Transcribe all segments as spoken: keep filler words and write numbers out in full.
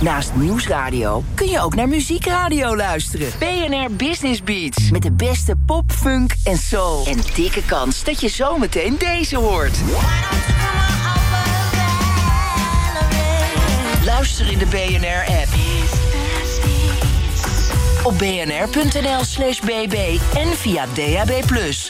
Naast Nieuwsradio kun je ook naar muziekradio luisteren. B N R Business Beats. Met de beste pop, funk en soul. En dikke kans dat je zometeen deze hoort. Luister in de B N R-app. Op bnr.nl slash bb en via D A B plus.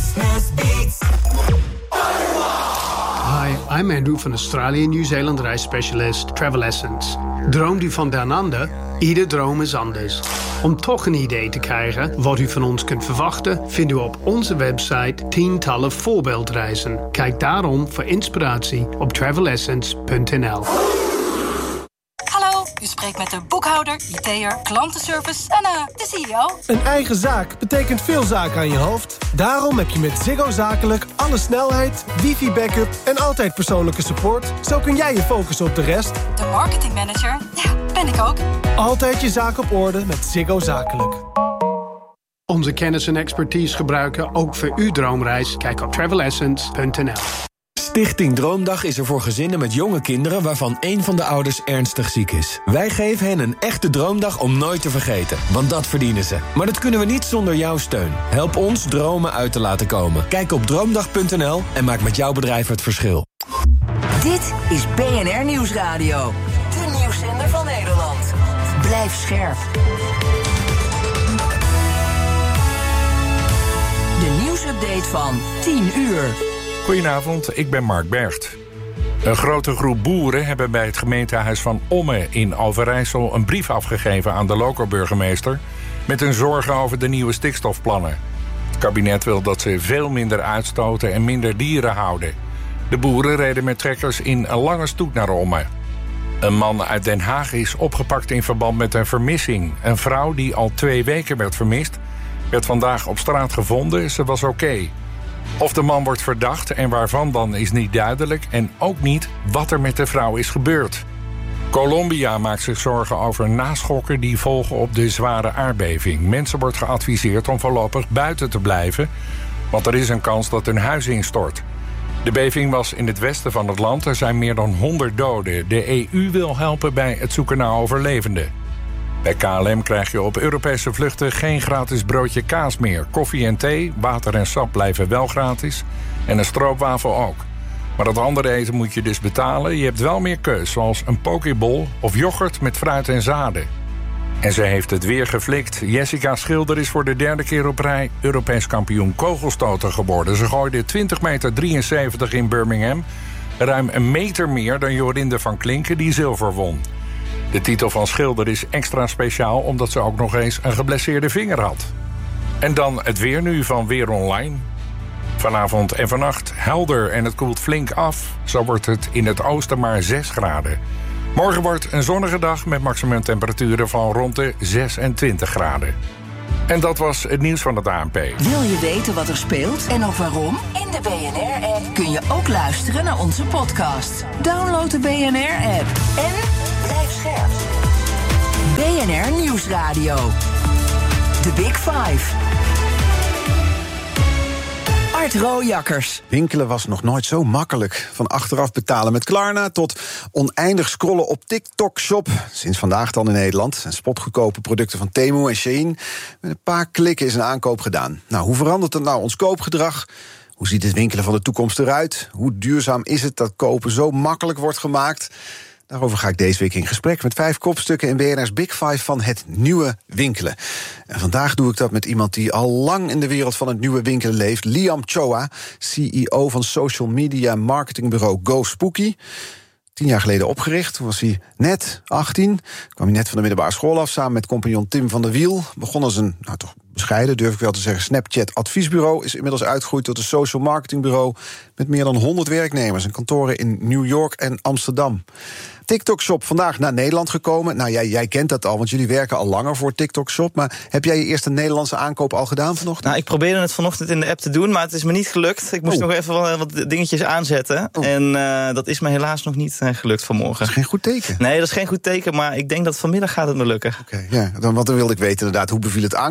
Hi, I'm Andrew van Australië Nieuw-Zeeland reisspecialist Travel Essence. Droomt u van down under? Ieder droom is anders. Om toch een idee te krijgen wat u van ons kunt verwachten, vindt u op onze website tientallen voorbeeldreizen. Kijk daarom voor inspiratie op travel essence punt n l. Hallo, u spreekt met de boekhouder, I T'er, klantenservice en uh, de C E O. Een eigen zaak betekent veel zaken aan je hoofd. Daarom heb je met Ziggo Zakelijk alle snelheid, wifi-backup en altijd persoonlijke support. Zo kun jij je focussen op de rest. De marketingmanager, ja, ben ik ook. Altijd je zaak op orde met Ziggo Zakelijk. Onze kennis en expertise gebruiken ook voor uw droomreis. Kijk op travel essence punt n l. Stichting Droomdag is er voor gezinnen met jonge kinderen waarvan één van de ouders ernstig ziek is. Wij geven hen een echte droomdag om nooit te vergeten, want dat verdienen ze. Maar dat kunnen we niet zonder jouw steun. Help ons dromen uit te laten komen. Kijk op droomdag punt n l en maak met jouw bedrijf het verschil. Dit is B N R Nieuwsradio. De nieuwszender van Nederland. Blijf scherp. De nieuwsupdate van tien uur. Goedenavond, ik ben Mark Bergt. Een grote groep boeren hebben bij het gemeentehuis van Omme in Overijssel een brief afgegeven aan de loco-burgemeester met hun zorgen over de nieuwe stikstofplannen. Het kabinet wil dat ze veel minder uitstoten en minder dieren houden. De boeren reden met trekkers in een lange stoet naar Omme. Een man uit Den Haag is opgepakt in verband met een vermissing. Een vrouw die al twee weken werd vermist, werd vandaag op straat gevonden. Ze was oké. Okay. Of de man wordt verdacht en waarvan dan is niet duidelijk en ook niet wat er met de vrouw is gebeurd. Colombia maakt zich zorgen over naschokken die volgen op de zware aardbeving. Mensen wordt geadviseerd om voorlopig buiten te blijven, want er is een kans dat hun huis instort. De beving was in het westen van het land. Er zijn meer dan honderd doden. De E U wil helpen bij het zoeken naar overlevenden. Bij K L M krijg je op Europese vluchten geen gratis broodje kaas meer. Koffie en thee, water en sap blijven wel gratis. En een stroopwafel ook. Maar dat andere eten moet je dus betalen. Je hebt wel meer keus, zoals een pokeball of yoghurt met fruit en zaden. En ze heeft het weer geflikt. Jessica Schilder is voor de derde keer op rij Europees kampioen kogelstoter geworden. Ze gooide twintig meter drieënzeventig in Birmingham. Ruim een meter meer dan Jorinde van Klinken, die zilver won. De titel van Schilder is extra speciaal omdat ze ook nog eens een geblesseerde vinger had. En dan het weer nu van Weer Online. Vanavond en vannacht helder en het koelt flink af. Zo wordt het in het oosten maar zes graden. Morgen wordt een zonnige dag met maximumtemperaturen van rond de zesentwintig graden. En dat was het nieuws van het A N P. Wil je weten wat er speelt en ook waarom? In de B N R-app kun je ook luisteren naar onze podcast. Download de B N R-app en blijf scherp. B N R Nieuwsradio. The Big Five. Art Rooijakkers. Winkelen was nog nooit zo makkelijk. Van achteraf betalen met Klarna tot oneindig scrollen op TikTok Shop. Sinds vandaag dan in Nederland. En spotgoedkope producten van Temu en Shein. Met een paar klikken is een aankoop gedaan. Nou, hoe verandert het nou ons koopgedrag? Hoe ziet het winkelen van de toekomst eruit? Hoe duurzaam is het dat kopen zo makkelijk wordt gemaakt? Daarover ga ik deze week in gesprek met vijf kopstukken in B N R's Big Five van het nieuwe winkelen. En vandaag doe ik dat met iemand die al lang in de wereld van het nieuwe winkelen leeft. Liam Choa, C E O van social media marketingbureau Go Spooky. Tien jaar geleden opgericht, toen was hij net achttien. Kwam hij net van de middelbare school af, samen met compagnon Tim van der Wiel. Begon als een, nou toch bescheiden, durf ik wel te zeggen, Snapchat-adviesbureau. Is inmiddels uitgegroeid tot een social marketingbureau met meer dan honderd werknemers en kantoren in New York en Amsterdam. TikTok Shop vandaag naar Nederland gekomen. Nou, jij, jij kent dat al, want jullie werken al langer voor TikTok Shop. Maar heb jij je eerste Nederlandse aankoop al gedaan vanochtend? Nou, ik probeerde het vanochtend in de app te doen, maar het is me niet gelukt. Ik moest oh. nog even wat, wat dingetjes aanzetten. Oh. En uh, dat is me helaas nog niet uh, gelukt vanmorgen. Dat is geen goed teken. Nee, dat is geen goed teken, maar ik denk dat vanmiddag gaat het me lukken. Oké, okay, ja, dan, want dan wilde ik weten inderdaad, hoe beviel het aankoopproces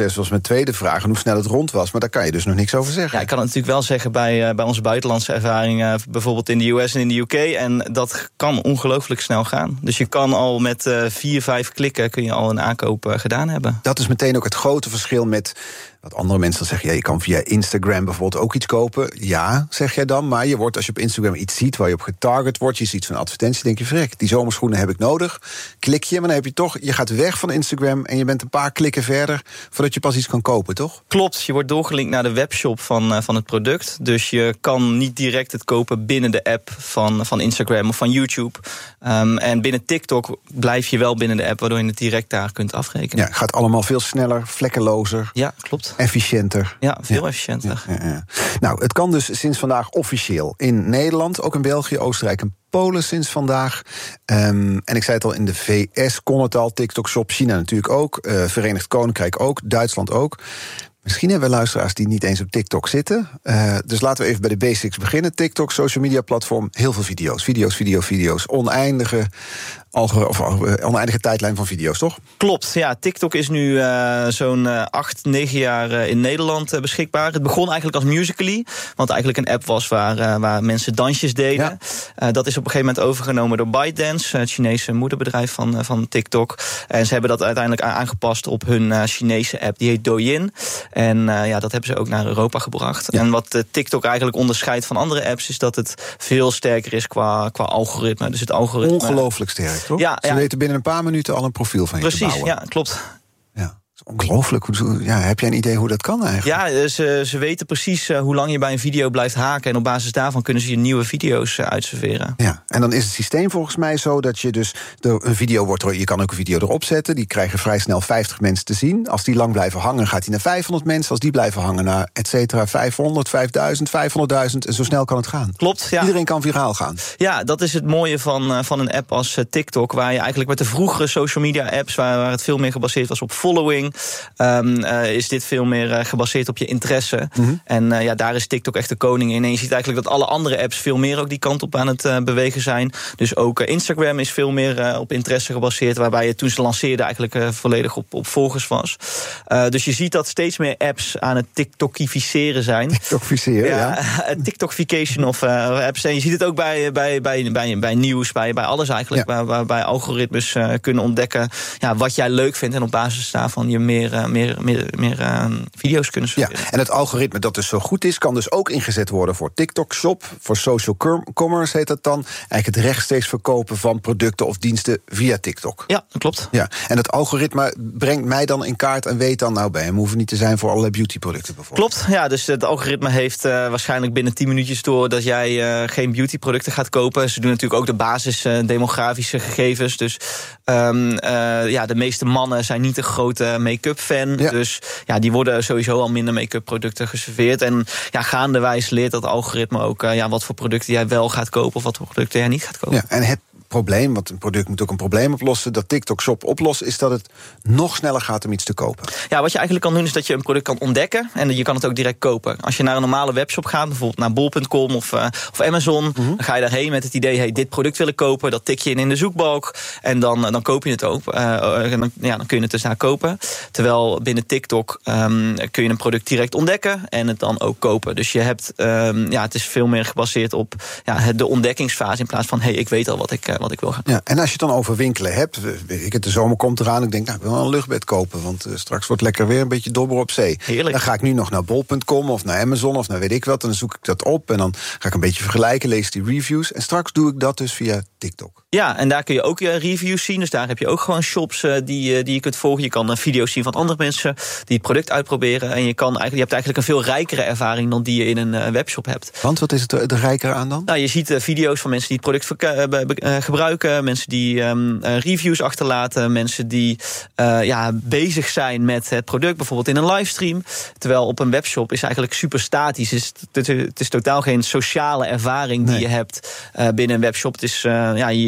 succes was mijn tweede vraag en hoe snel het rond was. Maar daar kan je dus nog niks over zeggen. Ja, ik kan het natuurlijk wel zeggen bij, uh, bij onze buitenlandse ervaringen, uh, bijvoorbeeld in de U S en in de U K. En dat kan ongelooflijk snel gaan. Dus je kan al met uh, vier, vijf klikken kun je al een aankoop uh, gedaan hebben. Dat is meteen ook het grote verschil met wat andere mensen dan zeggen. Ja, je kan via Instagram bijvoorbeeld ook iets kopen. Ja, zeg jij dan. Maar je wordt, als je op Instagram iets ziet waar je op getarget wordt, je ziet zo'n advertentie, denk je, vrek, die zomerschoenen heb ik nodig. Klik je, maar dan heb je toch, je gaat weg van Instagram en je bent een paar klikken verder voordat je pas iets kan kopen, toch? Klopt, je wordt doorgelinkt naar de webshop van, uh, van het product. Dus je kan niet direct het kopen binnen de app van, van Instagram of van YouTube. Um, en binnen TikTok blijf je wel binnen de app, waardoor je het direct daar kunt afrekenen. Ja, gaat allemaal veel sneller, vlekkelozer. Ja, klopt. Efficiënter. Ja, veel ja. efficiënter. Ja, ja, ja. Nou, het kan dus sinds vandaag officieel in Nederland, ook in België, Oostenrijk en Polen sinds vandaag. Um, en ik zei het al, in de V S kon het al, TikTok Shop, China natuurlijk ook, uh, Verenigd Koninkrijk ook, Duitsland ook. Misschien hebben we luisteraars die niet eens op TikTok zitten. Uh, dus laten we even bij de basics beginnen. TikTok, social media platform, heel veel video's. Video's, video's, video's. Oneindige, alge, of, uh, oneindige tijdlijn van video's, toch? Klopt, ja. TikTok is nu uh, zo'n uh, acht, negen jaar uh, in Nederland uh, beschikbaar. Het begon eigenlijk als Musical.ly, wat eigenlijk een app was waar, uh, waar mensen dansjes deden. Ja. Uh, dat is op een gegeven moment overgenomen door ByteDance, het Chinese moederbedrijf van, uh, van TikTok. En ze hebben dat uiteindelijk aangepast op hun uh, Chinese app, die heet Douyin. En uh, ja, dat hebben ze ook naar Europa gebracht. Ja. En wat uh, TikTok eigenlijk onderscheidt van andere apps is dat het veel sterker is qua, qua algoritme. Dus het algoritme. Ongelooflijk sterk, toch? Ja, ze ja. weten binnen een paar minuten al een profiel van je Precies, te bouwen. ja, klopt. Ja. Ongelooflijk. Ja, heb jij een idee hoe dat kan eigenlijk? Ja, ze, ze weten precies uh, hoe lang je bij een video blijft haken. En op basis daarvan kunnen ze je nieuwe video's uh, uitserveren. Ja, en dan is het systeem volgens mij zo dat je dus de, een video wordt, je kan ook een video erop zetten. Die krijgen vrij snel vijftig mensen te zien. Als die lang blijven hangen, gaat hij naar vijfhonderd mensen. Als die blijven hangen, naar et cetera, vijfhonderd, vijfduizend, vijfhonderdduizend. En zo snel kan het gaan. Klopt, ja. Iedereen kan viraal gaan. Ja, dat is het mooie van, uh, van een app als uh, TikTok, waar je eigenlijk met de vroegere social media apps, waar, waar het veel meer gebaseerd was op following, Um, uh, is dit veel meer uh, gebaseerd op je interesse. Mm-hmm. En uh, ja, daar is TikTok echt de koning in. En je ziet eigenlijk dat alle andere apps veel meer ook die kant op aan het uh, bewegen zijn. Dus ook uh, Instagram is veel meer uh, op interesse gebaseerd, waarbij je toen ze lanceerden eigenlijk uh, volledig op, op volgers was. Uh, dus je ziet dat steeds meer apps aan het TikTokificeren zijn. TikTokificeren, ja. ja. TikTokification of uh, apps. En je ziet het ook bij, bij, bij, bij, bij nieuws, bij, bij alles eigenlijk. Ja. Waar, waarbij algoritmes uh, kunnen ontdekken ja, wat jij leuk vindt. En op basis daarvan je meer, uh, meer meer, meer uh, video's kunnen serveren. Ja, en het algoritme dat dus zo goed is, kan dus ook ingezet worden voor TikTok Shop, voor social commerce heet dat dan. Eigenlijk het rechtstreeks verkopen van producten of diensten via TikTok. Ja, dat klopt. Ja, en het algoritme brengt mij dan in kaart en weet dan, nou bij hem hoeven niet te zijn voor allerlei beautyproducten bijvoorbeeld. Klopt, ja, dus het algoritme heeft uh, waarschijnlijk binnen tien minuutjes door dat jij uh, geen beautyproducten gaat kopen. Ze doen natuurlijk ook de basis uh, demografische gegevens. Dus um, uh, ja, de meeste mannen zijn niet een grote make-up fan. Ja. Dus ja, die worden sowieso al minder make-up producten geserveerd. En ja, gaandewijs leert dat algoritme ook uh, ja, wat voor producten jij wel gaat kopen of wat voor producten jij niet gaat kopen. Ja, en het probleem, want een product moet ook een probleem oplossen, dat TikTok Shop oplost, is dat het nog sneller gaat om iets te kopen. Ja, wat je eigenlijk kan doen is dat je een product kan ontdekken en je kan het ook direct kopen. Als je naar een normale webshop gaat, bijvoorbeeld naar bol punt com of, uh, of Amazon, mm-hmm. dan ga je daarheen met het idee, hey, dit product wil ik kopen, dat tik je in in de zoekbalk en dan, dan koop je het ook. Uh, dan, ja, dan kun je het dus daar kopen. Terwijl binnen TikTok um, kun je een product direct ontdekken en het dan ook kopen. Dus je hebt, um, ja, het is veel meer gebaseerd op ja, de ontdekkingsfase in plaats van, hey, ik weet al wat ik, uh, wat ik wil gaan kopen. Ja, en als je het dan over winkelen hebt, ik het de zomer komt eraan, ik denk, nou, ik wil wel een luchtbed kopen, want uh, straks wordt lekker weer een beetje dobber op zee. Heerlijk. Dan ga ik nu nog naar bol punt com of naar Amazon of naar weet ik wat, en dan zoek ik dat op en dan ga ik een beetje vergelijken, lees die reviews en straks doe ik dat dus via TikTok. Ja, en daar kun je ook uh, reviews zien, dus daar heb je ook gewoon shops uh, die, uh, die je kunt volgen. Je kan uh, video's zien van andere mensen die het product uitproberen en je, kan eigenlijk, je hebt eigenlijk een veel rijkere ervaring dan die je in een uh, webshop hebt. Want wat is het er rijker aan dan? Nou, je ziet uh, video's van mensen die het product verka- uh, uh, gebruiken, mensen die um, uh, reviews achterlaten, mensen die uh, ja, bezig zijn met het product, bijvoorbeeld in een livestream. Terwijl op een webshop is eigenlijk super statisch. Het is, het is, het is totaal geen sociale ervaring die nee. je hebt uh, binnen een webshop. Het is, uh, ja, je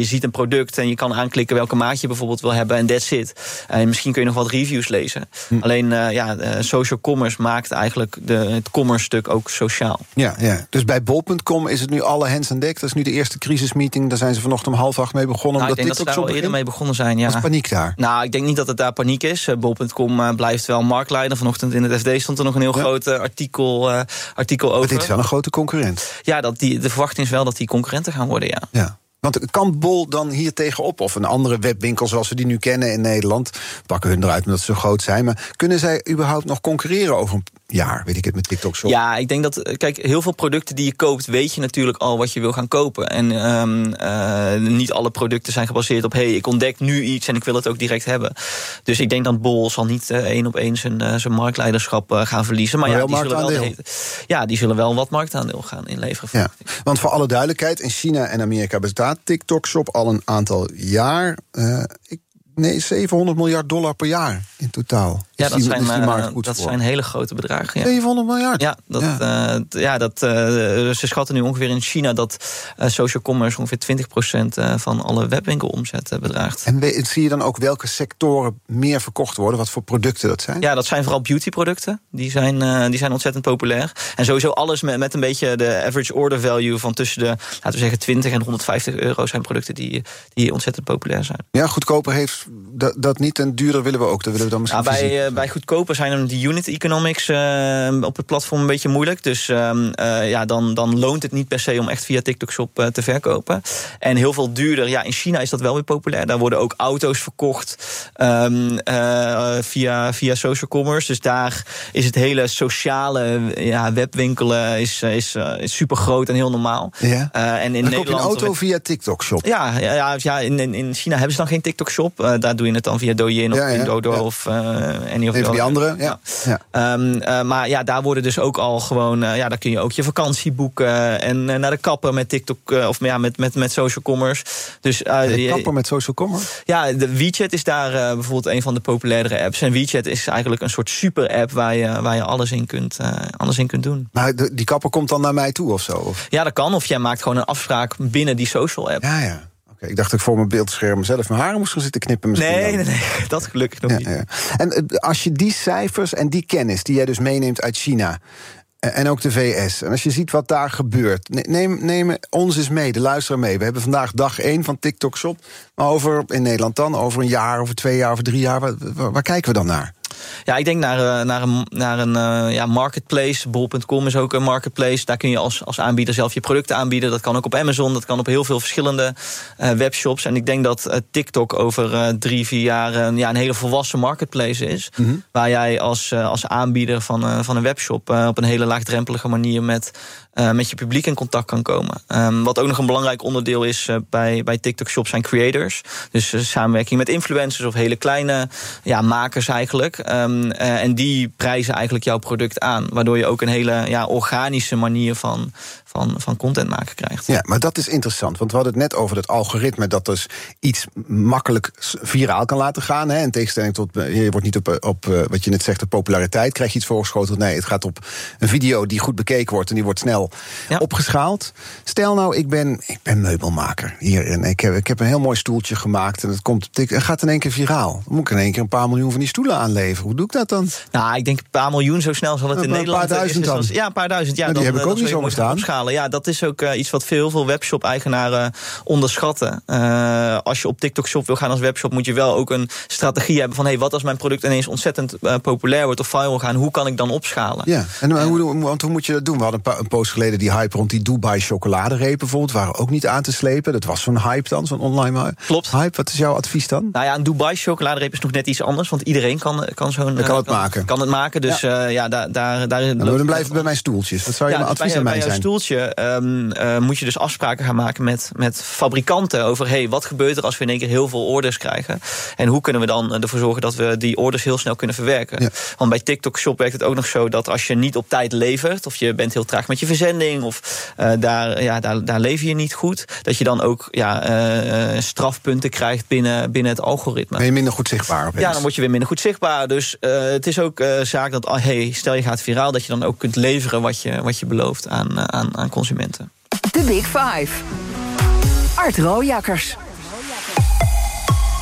ziet een product en je kan aanklikken welke maat je bijvoorbeeld wil hebben en that's it. En misschien kun je nog wat reviews lezen. Hm. Alleen uh, ja, uh, social commerce maakt eigenlijk de, het commerce stuk ook sociaal. Ja, ja, dus bij bol punt com is het nu alle hands aan dek. Dat is nu de eerste crisismeeting. Daar zijn ze vanochtend om half acht mee begonnen. Nou, ik denk dat dat ze daar al eerder mee begonnen zijn. Ja. Dat is paniek daar. Nou, ik denk niet dat het daar paniek is. Uh, bol punt com uh, blijft wel marktleider. Vanochtend in het F D stond er nog een heel ja. groot uh, artikel, uh, artikel over. Maar dit is wel een grote concurrent. Ja, dat die, de verwachting is wel dat die concurrenten gaan worden, ja. Ja. Want kan Bol dan hier tegenop? Of een andere webwinkel zoals we die nu kennen in Nederland? Pakken hun eruit omdat ze zo groot zijn. Maar kunnen zij überhaupt nog concurreren over een jaar? Weet ik het, met TikTok Shop? Ja, ik denk dat, kijk, heel veel producten die je koopt, weet je natuurlijk al wat je wil gaan kopen. En um, uh, niet alle producten zijn gebaseerd op, hey, ik ontdek nu iets en ik wil het ook direct hebben. Dus ik denk dat Bol zal niet uh, één op één zijn, uh, zijn marktleiderschap uh, gaan verliezen. Maar, maar ja, die zullen wel de, ja, die zullen wel wat marktaandeel gaan inleveren. Ja. Want voor alle duidelijkheid, in China en Amerika bestaat TikTok Shop al een aantal jaar. Uh, ik, nee, zevenhonderd miljard dollar per jaar in totaal. Ja, dat, die, zijn, uh, dat voor. zijn hele grote bedragen. Ja. zevenhonderd miljard? Ja, dat, ja. Uh, ja, dat, uh, ze schatten nu ongeveer in China dat uh, social commerce ongeveer twintig procent uh, van alle webwinkelomzet uh, bedraagt. En we, zie je dan ook welke sectoren meer verkocht worden? Wat voor producten dat zijn? Ja, dat zijn vooral beautyproducten. Die zijn, uh, die zijn ontzettend populair. En sowieso alles met, met een beetje de average order value van tussen de, laten we zeggen, twintig en honderdvijftig euro zijn producten die, die ontzettend populair zijn. Ja, goedkoper heeft dat, dat niet en duurder willen we ook. Dat willen we dan misschien ja, bij, uh, bij goedkoper zijn er die unit economics uh, op het platform een beetje moeilijk. Dus uh, uh, ja, dan, dan loont het niet per se om echt via TikTok Shop uh, te verkopen. En heel veel duurder. Ja, in China is dat wel weer populair. Daar worden ook auto's verkocht um, uh, via, via social commerce. Dus daar is het hele sociale ja, webwinkelen is, is, uh, is super groot en heel normaal. Ja. Uh, en in dan Nederland, koop je een auto via TikTok Shop? Ja, ja, ja in, in China hebben ze dan geen TikTok Shop. Uh, daar doe je het dan via Douyin of ja, ja, Pinduoduo ja. of uh, any of Even die andere, ja. ja. ja. Um, uh, maar ja, daar worden dus ook al gewoon, uh, ja, daar kun je ook je vakantie boeken en uh, naar de kapper met TikTok uh, of ja, met, met, met social commerce. Dus, uh, de kapper met social commerce? Ja, de WeChat is daar uh, bijvoorbeeld een van de populairdere apps. En WeChat is eigenlijk een soort super app waar je, waar je alles in kunt, uh, alles in kunt doen. Maar de, die kapper komt dan naar mij toe of zo? Of? Ja, dat kan. Of jij maakt gewoon een afspraak binnen die social app. Ja, ja. Ik dacht dat ik voor mijn beeldscherm zelf mijn haren moest gaan zitten knippen. Nee, nee, nee, dat gelukkig nog ja, niet. Ja. En als je die cijfers en die kennis die jij dus meeneemt uit China en ook de V S, en als je ziet wat daar gebeurt, neem, neem ons eens mee, de luisteraar mee. We hebben vandaag dag één van TikTok Shop, maar over, in Nederland dan, over een jaar, over twee jaar, over drie jaar, waar, waar, waar kijken we dan naar? Ja, ik denk naar, naar een, naar een uh, ja, marketplace. bol punt com is ook een marketplace. Daar kun je als, als aanbieder zelf je producten aanbieden. Dat kan ook op Amazon, dat kan op heel veel verschillende uh, webshops. En ik denk dat uh, TikTok over uh, drie, vier jaar uh, ja, een hele volwassen marketplace is. Mm-hmm. Waar jij als, uh, als aanbieder van, uh, van een webshop uh, op een hele laagdrempelige manier met, uh, met je publiek in contact kan komen. Um, wat ook nog een belangrijk onderdeel is uh, bij, bij TikTok Shop zijn creators. Dus uh, samenwerking met influencers of hele kleine ja, makers eigenlijk. Um, uh, en die prijzen eigenlijk jouw product aan. Waardoor je ook een hele ja, organische manier van, van, van content maken krijgt. Ja, maar dat is interessant. Want we hadden het net over dat algoritme dat dus iets makkelijk viraal kan laten gaan. Hè, in tegenstelling tot, je wordt niet op, op wat je net zegt, de populariteit. Krijg je iets voorgeschoteld? Nee, het gaat op een video die goed bekeken wordt en die wordt snel ja. opgeschaald. Stel nou, ik ben, ik ben meubelmaker hier en ik heb, ik heb een heel mooi stoeltje gemaakt en het komt, het gaat in één keer viraal. Dan moet ik in één keer een paar miljoen van die stoelen aanleveren. Hoe doe ik dat dan? Nou, ik denk een paar miljoen, zo snel zal het een in paar Nederland... Een paar duizend dan? Ja, een paar duizend. Ja, nou, die dan, heb ik ook niet zo gestaan. Opschalen. Ja, dat is ook uh, iets wat veel, veel webshop-eigenaren onderschatten. Uh, als je op TikTok Shop wil gaan als webshop, moet je wel ook een strategie hebben van, hey, wat als mijn product ineens ontzettend uh, populair wordt of viral gaan, hoe kan ik dan opschalen? Ja, en uh, hoe, want hoe moet je dat doen? We hadden een, pa- een poos geleden die hype rond die Dubai chocoladereep bijvoorbeeld, waren ook niet aan te slepen. Dat was zo'n hype dan, zo'n online Klopt. hype. Wat is jouw advies dan? Nou ja, een Dubai chocoladereep is nog net iets anders, want iedereen kan, kan zo'n... kan het kan, maken. Kan het maken, dus ja, uh, ja daar... daar, daar nou, dan blijven we bij mijn stoeltjes. Wat zou je ja, mijn advies bij, aan mij bij zijn? Bij jouw stoeltje um, uh, moet je dus afspraken gaan maken met, met fabrikanten over, hey, wat gebeurt er als we in één keer heel veel orders krijgen? En hoe kunnen we dan ervoor zorgen dat we die orders heel snel kunnen verwerken? Ja. Want bij TikTok Shop werkt het ook nog zo dat als je niet op tijd levert, of je bent heel traag met je verzending, of uh, daar, ja, daar, daar lever je niet goed, dat je dan ook ja, uh, strafpunten krijgt binnen, binnen het algoritme. Ben je minder goed zichtbaar opeens? Ja, dan word je weer minder goed zichtbaar. Dus uh, het is ook uh, zaak dat, oh, hey, stel je gaat viraal, dat je dan ook kunt leveren wat je, wat je belooft aan, uh, aan, aan consumenten. De Big Five. Art Rooijakkers.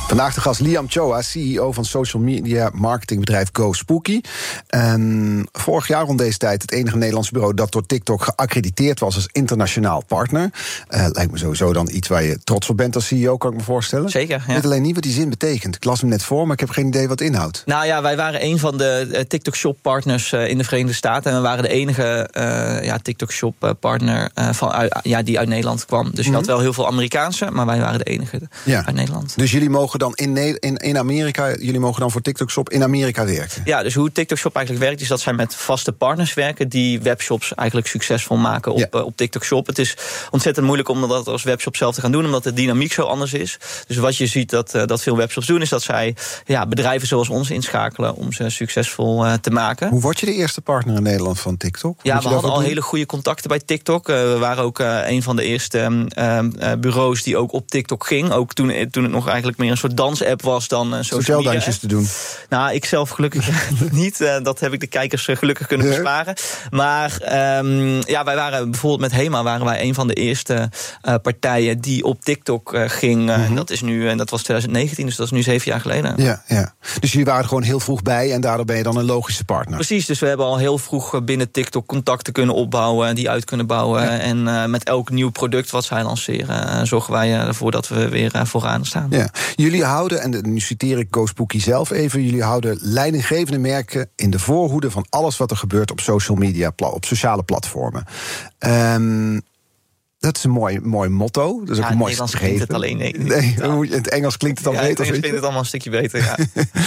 Vandaag de gast Liam Choa, C E O van social media marketingbedrijf GoSpooky. En vorig jaar rond deze tijd het enige Nederlandse bureau dat door TikTok geaccrediteerd was als internationaal partner. Uh, lijkt me sowieso dan iets waar je trots op bent als C E O, kan ik me voorstellen. Zeker, ja. Ik weet alleen niet wat die zin betekent. Ik las hem net voor, maar ik heb geen idee wat het inhoudt. Nou ja, wij waren een van de uh, TikTok Shop partners uh, in de Verenigde Staten. En we waren de enige uh, ja, TikTok Shop uh, partner uh, van, uh, ja, die uit Nederland kwam. Dus je mm-hmm. had wel heel veel Amerikaanse, maar wij waren de enige ja. uit Nederland. Dus jullie mogen dan in, in, in Amerika, jullie mogen dan voor TikTok Shop in Amerika werken? Ja, dus hoe TikTok Shop eigenlijk werkt, is dat zij met vaste partners werken die webshops eigenlijk succesvol maken op, ja. uh, op TikTok Shop. Het is ontzettend moeilijk om dat als webshop zelf te gaan doen, omdat de dynamiek zo anders is. Dus wat je ziet dat, uh, dat veel webshops doen, is dat zij ja, bedrijven zoals ons inschakelen om ze succesvol uh, te maken. Hoe word je de eerste partner in Nederland van TikTok? Ja, Moet we hadden al doen? hele goede contacten bij TikTok. Uh, we waren ook uh, een van de eerste uh, uh, bureaus die ook op TikTok ging. Ook toen, toen het nog eigenlijk meer een soort dansapp was dan een social media dansjes te doen? Nou, ik zelf gelukkig niet. Uh, dat heb ik de kijkers uh, gelukkig kunnen ja. besparen. Maar um, ja, wij waren bijvoorbeeld met Hema waren wij een van de eerste uh, partijen die op TikTok uh, ging. Uh, mm-hmm. En dat is nu, en dat was twintig negentien, dus dat is nu zeven jaar geleden. Ja, ja. Dus jullie waren er gewoon heel vroeg bij en daardoor ben je dan een logische partner. Precies, dus we hebben al heel vroeg binnen TikTok contacten kunnen opbouwen, die uit kunnen bouwen. Ja. En uh, met elk nieuw product wat zij lanceren, uh, zorgen wij ervoor dat we weer uh, vooraan staan. Ja. Jullie houden, en nu citeer ik GoSpooky zelf even, jullie houden leidinggevende merken in de voorhoede van alles wat er gebeurt op social media, op sociale platformen. Um, Dat is een mooi, mooi motto. Dat is ja, ook een mooi Nederlands klinkt het alleen. Nee, nee, in het Engels klinkt het al ja, beter. In het Engels klinkt het allemaal een stukje beter, ja.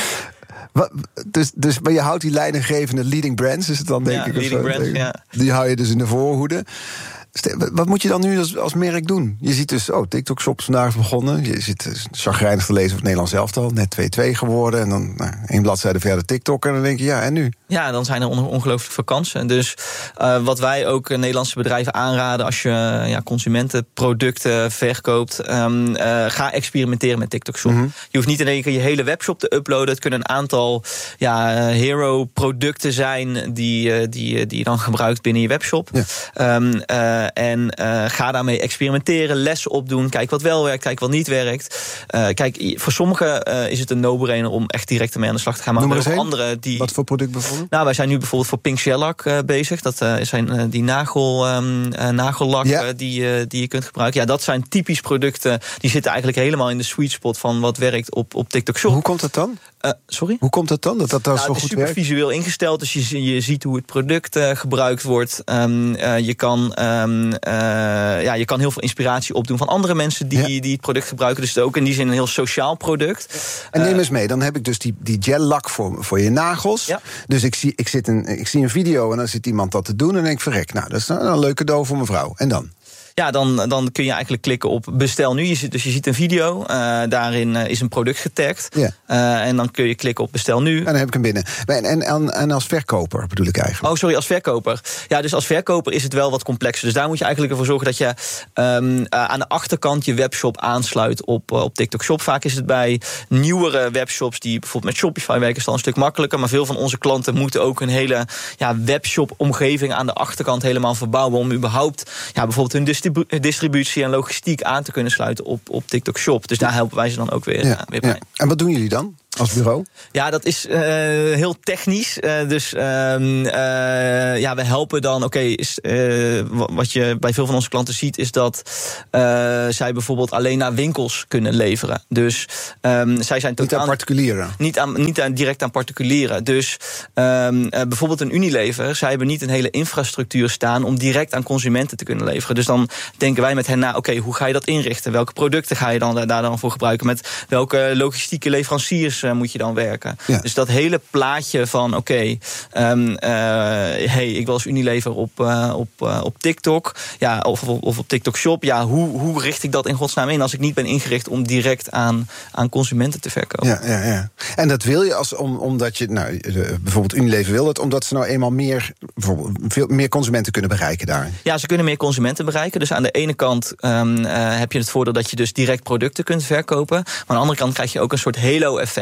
dus, dus, maar je houdt die leidinggevende leading brands, is het dan denk ja, ik? Leading of zo, brands, ja. Die hou je dus in de voorhoede. Wat moet je dan nu als, als merk doen? Je ziet dus, oh, TikTok Shop is vandaag begonnen. Je zit chagrijnig te lezen over het Nederlands elftal. Net twee-twee geworden. En dan nou, één bladzijde verder TikTok. En dan denk je, ja, en nu? Ja, dan zijn er on- ongelooflijk veel kansen. Dus uh, wat wij ook uh, Nederlandse bedrijven aanraden, als je uh, ja, consumentenproducten verkoopt, um, uh, ga experimenteren met TikTok Shop. Mm-hmm. Je hoeft niet in één keer je hele webshop te uploaden. Het kunnen een aantal ja, hero producten zijn die, uh, die, die je dan gebruikt binnen je webshop. Ja. Um, uh, En uh, ga daarmee experimenteren, lessen opdoen. Kijk wat wel werkt, kijk wat niet werkt. Uh, kijk, voor sommigen uh, is het een no-brainer om echt direct ermee aan de slag te gaan. Maar er zijn andere die. Wat voor product bijvoorbeeld? Nou, wij zijn nu bijvoorbeeld voor Pink Shellac uh, bezig. Dat uh, zijn uh, die nagel, um, uh, nagellak ja. uh, die, uh, die je kunt gebruiken. Ja, dat zijn typisch producten. Die zitten eigenlijk helemaal in de sweet spot van wat werkt op, op TikTok Shop. Hoe komt dat dan? Uh, sorry? Hoe komt dat dan? Dat dat, dat nou, zo het is goed super werkt? visueel ingesteld, dus je, je ziet hoe het product uh, gebruikt wordt. Um, uh, je kan um, Uh, ja, je kan heel veel inspiratie opdoen van andere mensen die, ja. die het product gebruiken. Dus het is ook in die zin een heel sociaal product. En neem eens mee, dan heb ik dus die, die gel-lak voor, voor je nagels. Ja. Dus ik zie, ik, zit een, ik zie een video en dan zit iemand dat te doen. En dan denk ik, verrek, nou, dat is een, een leuk cadeau voor mevrouw. En dan? Ja, dan, dan kun je eigenlijk klikken op bestel nu. Je ziet, dus je ziet een video, uh, daarin uh, is een product getagd. Ja. Uh, en dan kun je klikken op bestel nu. En dan heb ik hem binnen. En, en, en, en als verkoper bedoel ik eigenlijk? Oh, sorry, als verkoper. Ja, dus als verkoper is het wel wat complexer. Dus daar moet je eigenlijk ervoor zorgen dat je um, uh, aan de achterkant je webshop aansluit op, uh, op TikTok Shop. Vaak is het bij nieuwere webshops die bijvoorbeeld met Shopify werken, is het al een stuk makkelijker. Maar veel van onze klanten moeten ook een hele ja, webshop-omgeving aan de achterkant helemaal verbouwen om überhaupt ja, bijvoorbeeld hun distribu- distributie en logistiek aan te kunnen sluiten op, op TikTok Shop. Dus daar helpen wij ze dan ook weer, ja, uh, weer bij. Ja. En wat doen jullie dan als bureau? Ja, dat is uh, heel technisch. Uh, dus uh, uh, ja, we helpen dan. Oké, okay, uh, wat je bij veel van onze klanten ziet, is dat uh, zij bijvoorbeeld alleen naar winkels kunnen leveren. Dus um, zij zijn totaal niet aan particulieren. Niet, aan, niet aan, direct aan particulieren. Dus um, uh, bijvoorbeeld een Unilever, zij hebben niet een hele infrastructuur staan om direct aan consumenten te kunnen leveren. Dus dan denken wij met hen na, oké, okay, hoe ga je dat inrichten? Welke producten ga je dan daar dan voor gebruiken? Met welke logistieke leveranciers moet je dan werken. Ja. Dus dat hele plaatje van oké, okay, um, uh, hey, ik wil als Unilever op, uh, op, uh, op TikTok, ja, of, of op TikTok Shop, ja, hoe, hoe richt ik dat in godsnaam in als ik niet ben ingericht om direct aan, aan consumenten te verkopen? Ja, ja, ja. En dat wil je als om, omdat je, nou, bijvoorbeeld Unilever wil het, omdat ze nou eenmaal meer, bijvoorbeeld, veel meer consumenten kunnen bereiken daar. Ja, ze kunnen meer consumenten bereiken. Dus aan de ene kant um, uh, heb je het voordeel dat je dus direct producten kunt verkopen, maar aan de andere kant krijg je ook een soort halo-effect.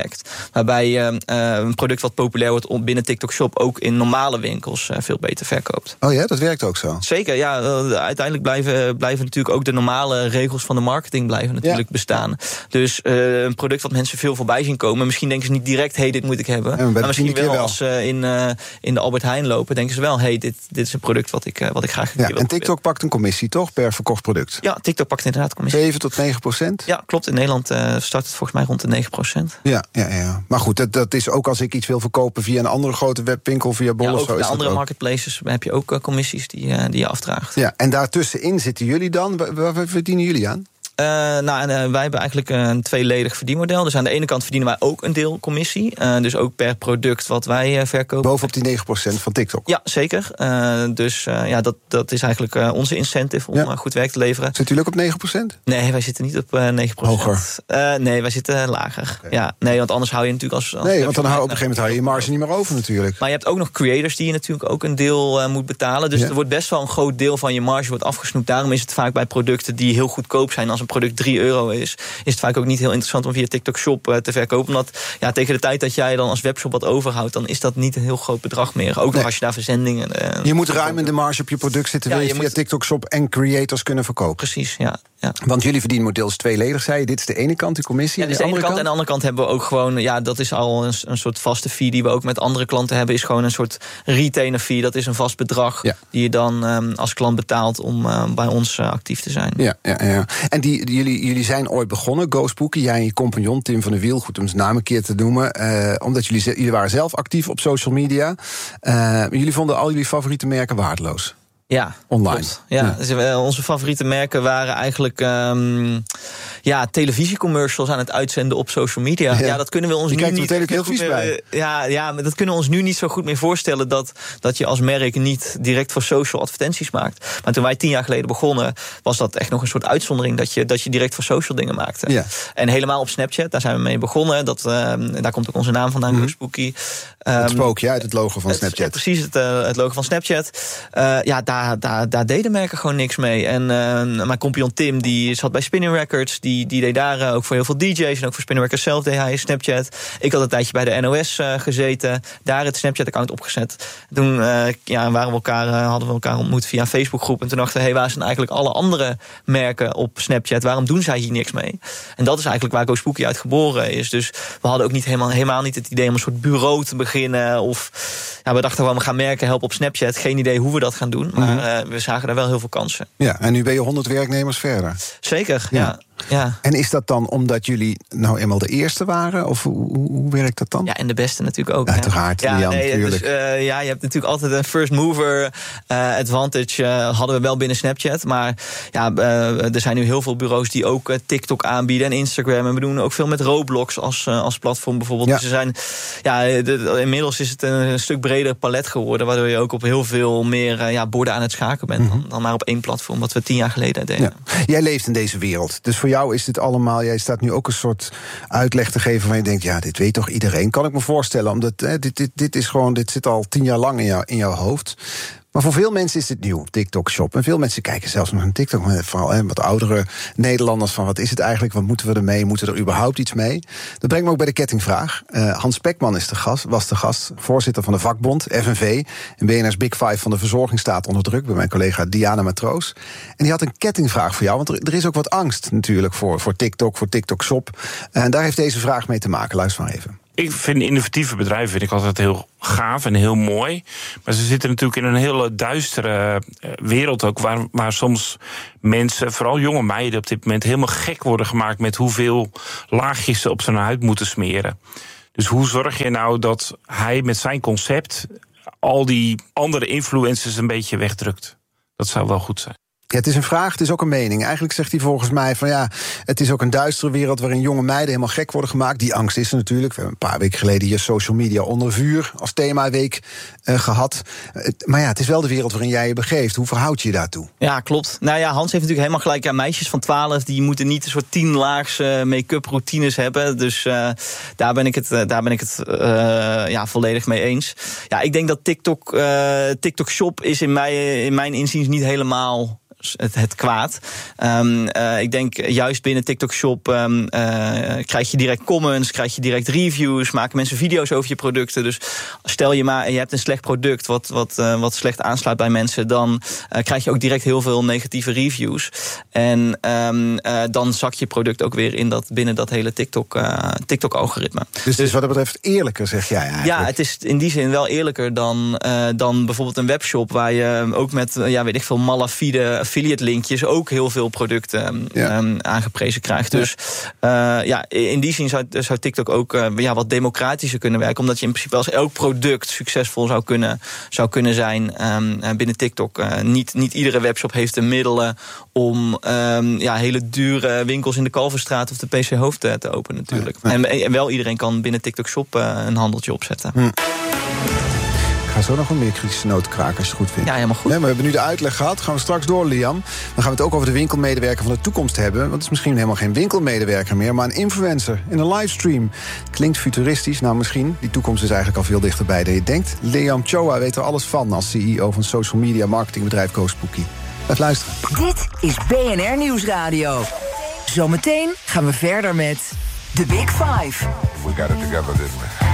werkt. Waarbij uh, een product wat populair wordt binnen TikTok Shop ook in normale winkels uh, veel beter verkoopt. Oh ja, dat werkt ook zo? Zeker, ja. Uh, uiteindelijk blijven, blijven natuurlijk ook de normale regels van de marketing blijven natuurlijk ja. bestaan. Dus uh, een product wat mensen veel voorbij zien komen. Misschien denken ze niet direct, hey, dit moet ik hebben. Ja, maar, maar misschien wel, wel als ze uh, in, uh, in de Albert Heijn lopen, denken ze wel, hey, dit, dit is een product wat ik, uh, wat ik graag ja, wil. En TikTok proberen. Pakt een commissie, toch? Per verkocht product? Ja, TikTok pakt inderdaad commissie. zeven tot negen procent? Ja, klopt. In Nederland uh, start het volgens mij rond de negen procent. Ja, ja, ja. Maar goed, dat, dat is ook als ik iets wil verkopen via een andere grote webwinkel, via Bol ja, of zo. Bij andere marketplaces heb je ook uh, commissies die, uh, die je afdraagt. Ja, en daartussenin zitten jullie dan? Waar, waar verdienen jullie aan? Uh, nou, en, uh, wij hebben eigenlijk een tweeledig verdienmodel. Dus aan de ene kant verdienen wij ook een deel commissie. Uh, dus ook per product wat wij uh, verkopen. Bovenop die negen procent van TikTok? Ja, zeker. Uh, dus uh, ja, dat, dat is eigenlijk uh, onze incentive om ja. uh, goed werk te leveren. Zitten jullie ook op negen procent? Nee, wij zitten niet op uh, negen procent. Hoger? Uh, nee, wij zitten lager. Okay. Ja, nee, want anders hou je natuurlijk als... als nee, want dan hou je op een gegeven moment hou je je marge niet meer over natuurlijk. Maar je hebt ook nog creators die je natuurlijk ook een deel uh, moet betalen. Dus ja. er wordt best wel een groot deel van je marge wordt afgesnoept. Daarom is het vaak bij producten die heel goedkoop zijn. Als een product drie euro is, is het vaak ook niet heel interessant om via TikTok Shop uh, te verkopen. Omdat ja, tegen de tijd dat jij dan als webshop wat overhoudt, dan is dat niet een heel groot bedrag meer. Ook nee. nog als je daar verzendingen... Uh, je moet ruim in de marge op je product zitten, ja, wil je, je via moet... TikTok Shop en creators kunnen verkopen. Precies, ja. Ja. Want jullie verdienmodel is tweeledig, zei je. Dit is de ene kant, die commissie. Ja, dit is de ene kant. En aan de andere kant hebben we ook gewoon... ja, dat is al een, een soort vaste fee die we ook met andere klanten hebben. Is gewoon een soort retainer fee. Dat is een vast bedrag ja. die je dan um, als klant betaalt om uh, bij ons uh, actief te zijn. Ja, ja, ja. En die, die, jullie, jullie zijn ooit begonnen, Ghostbookie. Jij en je compagnon Tim van der Wiel, goed om zijn naam een keer te noemen. Uh, omdat jullie, jullie waren zelf actief op social media. Uh, jullie vonden al jullie favoriete merken waardeloos. Ja, online. Klopt. Ja, ja. Dus, uh, onze favoriete merken waren eigenlijk um, ja, televisiecommercials aan het uitzenden op social media. Ja, ja dat kunnen we ons je nu niet heel goed meer, bij. Ja, ja, maar dat kunnen we ons nu niet zo goed meer voorstellen dat, dat je als merk niet direct voor social advertenties maakt. Maar toen wij tien jaar geleden begonnen, was dat echt nog een soort uitzondering dat je, dat je direct voor social dingen maakte. Ja. En helemaal op Snapchat, daar zijn we mee begonnen. Dat, uh, daar komt ook onze naam vandaan, mm-hmm. Ghostbookie. Um, het spookje uit het logo van Snapchat. Het, precies, het, uh, het logo van Snapchat. Uh, ja, daar Daar, daar, daar deden merken gewoon niks mee. En uh, mijn compagnon Tim, die zat bij Spinning Records. Die, die deed daar uh, ook voor heel veel D J's. En ook voor Spinning Records zelf deed hij Snapchat. Ik had een tijdje bij de N O S uh, gezeten. Daar het Snapchat-account opgezet. Toen uh, ja, waren we elkaar, uh, hadden we elkaar ontmoet via een Facebookgroep. En toen dachten we, hey, waar zijn eigenlijk alle andere merken op Snapchat? Waarom doen zij hier niks mee? En dat is eigenlijk waar Ghostbookie uit geboren is. Dus we hadden ook niet helemaal, helemaal niet het idee om een soort bureau te beginnen. Of ja, we dachten gewoon, we gaan merken helpen op Snapchat. Geen idee hoe we dat gaan doen. Maar uh, we zagen daar wel heel veel kansen. Ja, en nu ben je honderd werknemers verder. Zeker, ja. ja. Ja. En is dat dan omdat jullie nou eenmaal de eerste waren? Of hoe, hoe, hoe werkt dat dan? Ja, en de beste natuurlijk ook. Uiteraard, ja, Jan, nee, natuurlijk. Dus, uh, ja, je hebt natuurlijk altijd een first mover uh, advantage. Uh, hadden we wel binnen Snapchat. Maar ja, uh, er zijn nu heel veel bureaus die ook uh, TikTok aanbieden en Instagram. En we doen ook veel met Roblox als, uh, als platform bijvoorbeeld. Ja. Dus er zijn, ja, de, de, inmiddels is het een stuk breder palet geworden. Waardoor je ook op heel veel meer uh, ja, borden aan het schaken bent. Mm-hmm. dan, dan maar op één platform, wat we tien jaar geleden deden. Ja. Jij leeft in deze wereld. Dus voor jou is dit allemaal... Jij staat nu ook een soort uitleg te geven waar je denkt, ja, dit weet toch iedereen? Kan ik me voorstellen, omdat hè, dit, dit, dit is gewoon, dit zit al tien jaar lang in, jou, in jouw hoofd. Maar voor veel mensen is het nieuw, TikTok Shop. En veel mensen kijken zelfs nog naar TikTok. Vooral hè, wat oudere Nederlanders van, wat is het eigenlijk? Wat moeten we ermee? Moeten we er überhaupt iets mee? Dat brengt me ook bij de kettingvraag. Uh, Hans Spekman is de gast, was de gast, voorzitter van de vakbond, F N V. En B N R's Big Five van de verzorging staat onder druk, bij mijn collega Diana Matroos. En die had een kettingvraag voor jou, want er, er is ook wat angst natuurlijk voor, voor TikTok, voor TikTok Shop. En daar heeft deze vraag mee te maken. Luister maar even. Ik vind innovatieve bedrijven vind ik altijd heel gaaf en heel mooi. Maar ze zitten natuurlijk in een hele duistere wereld ook, waar, waar soms mensen, vooral jonge meiden op dit moment, helemaal gek worden gemaakt met hoeveel laagjes ze op zijn huid moeten smeren. Dus hoe zorg je nou dat hij met zijn concept al die andere influencers een beetje wegdrukt? Dat zou wel goed zijn. Ja, het is een vraag, het is ook een mening. Eigenlijk zegt hij volgens mij van ja, het is ook een duistere wereld waarin jonge meiden helemaal gek worden gemaakt. Die angst is er natuurlijk. We hebben een paar weken geleden hier social media onder vuur als themaweek uh, gehad. Uh, maar ja, het is wel de wereld waarin jij je begeeft. Hoe verhoud je je daartoe? Ja, klopt. Nou ja, Hans heeft natuurlijk helemaal gelijk. Ja, meisjes van twaalf, die moeten niet een soort tien laags uh, make-up routines hebben. Dus uh, daar ben ik het, uh, daar ben ik het uh, ja, volledig mee eens. Ja, ik denk dat TikTok, uh, TikTok Shop is in, mij, in mijn inziens niet helemaal het, het kwaad. Um, uh, ik denk juist binnen TikTok Shop um, uh, krijg je direct comments, krijg je direct reviews, maken mensen video's over je producten. Dus stel je maar, je hebt een slecht product wat, wat, uh, wat slecht aansluit bij mensen, dan uh, krijg je ook direct heel veel negatieve reviews. En um, uh, dan zakt je product ook weer in dat, binnen dat hele TikTok, uh, TikTok-algoritme. Dus het is wat dat betreft eerlijker, zeg jij eigenlijk? Ja, het is in die zin wel eerlijker dan, uh, dan bijvoorbeeld een webshop waar je ook met, ja, weet ik veel, malafide affiliate linkjes ook heel veel producten ja. um, aangeprezen krijgt. Dus uh, ja, in die zin zou, zou TikTok ook uh, ja, wat democratischer kunnen werken, omdat je in principe als elk product succesvol zou kunnen, zou kunnen zijn um, binnen TikTok. Uh, niet, niet iedere webshop heeft de middelen om um, ja, hele dure winkels in de Kalverstraat of de P C Hoofd te, te openen natuurlijk. Ja, ja. En, en wel iedereen kan binnen TikTok Shop uh, een handeltje opzetten. Hm. Ik ga zo nog een meer kritische noot kraken als je het goed vindt. Ja, helemaal goed. Nee, maar we hebben nu de uitleg gehad. Gaan we straks door, Liam. Dan gaan we het ook over de winkelmedewerker van de toekomst hebben. Want het is misschien helemaal geen winkelmedewerker meer, maar een influencer in een livestream. Klinkt futuristisch. Nou, misschien. Die toekomst is eigenlijk al veel dichterbij dan je denkt. Liam Choa weet er alles van als C E O van social media marketingbedrijf GoSpooky. Blijf luisteren. Dit is B N R Nieuwsradio. Zometeen gaan we verder met The Big Five. We got it together, didn't we?